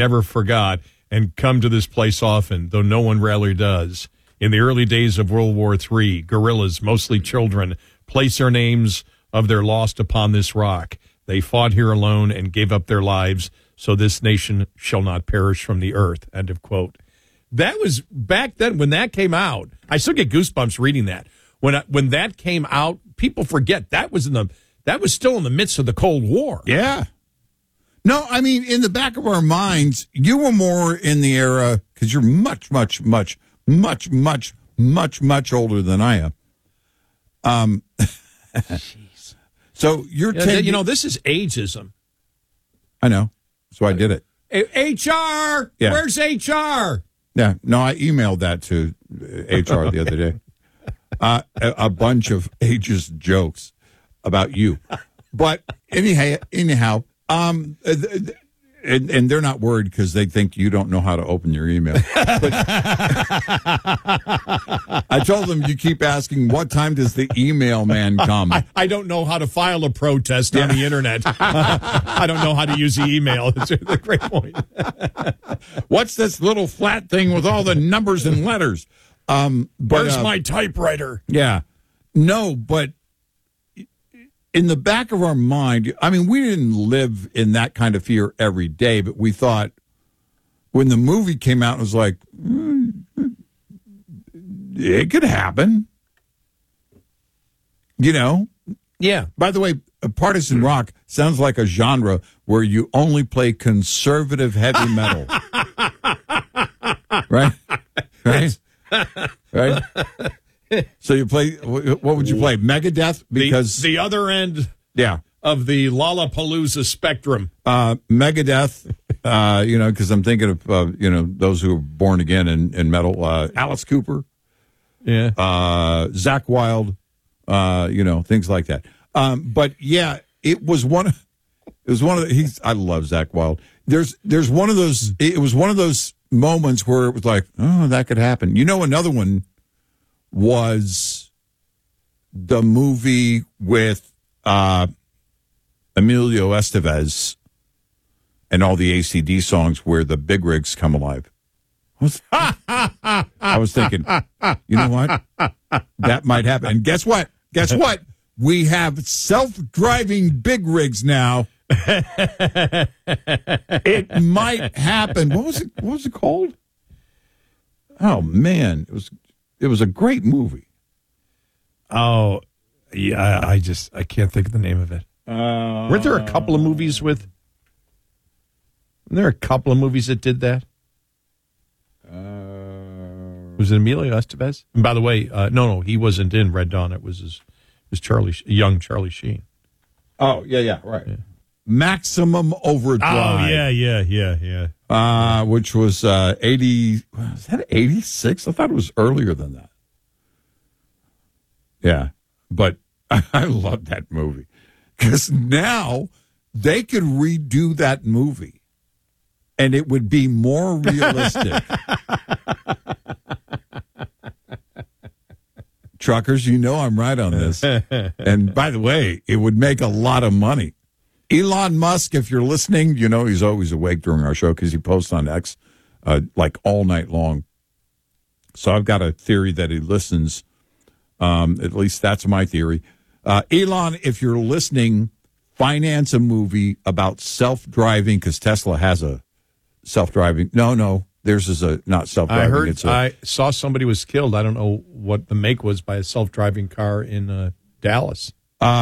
never forgot and come to this place often, though no one rarely does. In the early days of World War III, guerrillas, mostly children, placed their names of their lost upon this rock. They fought here alone and gave up their lives, so this nation shall not perish from the earth. End of quote. That was back then when that came out. I still get goosebumps reading that. When that came out, people forget that was still in the midst of the Cold War. Yeah. No, I mean, in the back of our minds, you were more in the era, because you're much, much, much, much, much, much, much older than I am. Jeez. So you're this is ageism. I know. So I did it. HR! Yeah. Where's HR? Yeah. No, I emailed that to HR the other day. A bunch of ageist jokes about you. But anyhow, and they're not worried because they think you don't know how to open your email. But I told them, you keep asking, what time does the email man come? I don't know how to file a protest on the internet. I don't know how to use the email. It's a great point. What's this little flat thing with all the numbers and letters? Where's my typewriter? Yeah. No, but in the back of our mind, I mean, we didn't live in that kind of fear every day, but we thought when the movie came out, it was like, it could happen. You know? Yeah. By the way, partisan rock sounds like a genre where you only play conservative heavy metal. Right? Right? Right? So you play, what would you play? Megadeth? Because the other end of the Lollapalooza spectrum. Megadeth, because I'm thinking of, those who are born again in metal. Alice Cooper. Yeah. Zakk Wylde, things like that. But yeah, it was one of the, I love Zakk Wylde. There's one of those, it was one of those moments where it was like, oh, that could happen. Another one was the movie with Emilio Estevez and all the ACD songs where the big rigs come alive. I was thinking, you know what? That might happen. And guess what? We have self-driving big rigs now. It might happen. What was it called? Oh man, it was a great movie. Oh, yeah, I can't think of the name of it. Weren't there a couple of movies that did that? Was it Emilio Estevez? And by the way, no, he wasn't in Red Dawn. It was young Charlie Sheen. Oh, yeah, right. Yeah. Maximum Overdrive. Oh, yeah. Which was 80, was that 86? I thought it was earlier than that. Yeah, but I love that movie. Because now they could redo that movie, and it would be more realistic. Truckers, I'm right on this. And by the way, it would make a lot of money. Elon Musk, if you're listening, he's always awake during our show because he posts on X like all night long. So I've got a theory that he listens. At least that's my theory. Elon, if you're listening, finance a movie about self-driving because Tesla has a self-driving. No, theirs is not self-driving. I saw somebody was killed. I don't know what the make was by a self-driving car in Dallas.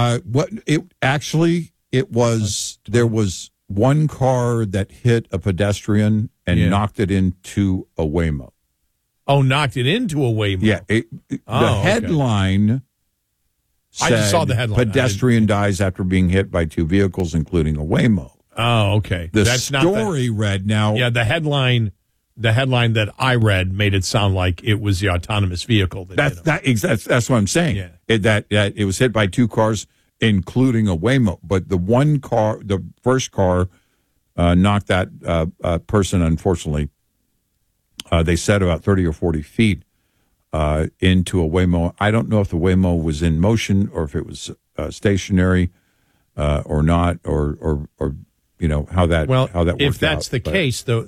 There was one car that hit a pedestrian and knocked it into a Waymo. Oh, knocked it into a Waymo. Yeah. The headline said, I just saw the headline. Pedestrian dies after being hit by two vehicles, including a Waymo. Oh, okay. That's story read now. Yeah, the headline that I read made it sound like it was the autonomous vehicle. That's what I'm saying. Yeah. It was hit by two cars, including a Waymo. But the first car, knocked that person, unfortunately, they said about 30 or 40 feet into a Waymo. I don't know if the Waymo was in motion or if it was stationary or not, or how that worked if that's out. The case, the